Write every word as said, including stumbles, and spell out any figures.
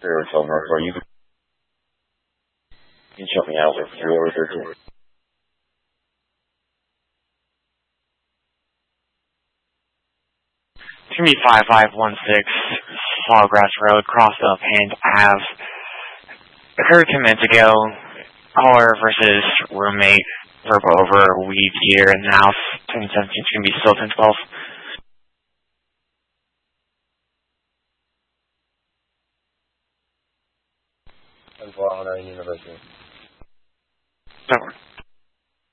Spirit over, or you can show me out with your thirteen. It's gonna be five five one six Sawgrass Road, cross up Hand Ave. Occurred ten minutes ago. Caller versus roommate. Verbal over weed here in the house. ten seventeen. It's gonna be still ten twelve. ten twelve University. Over.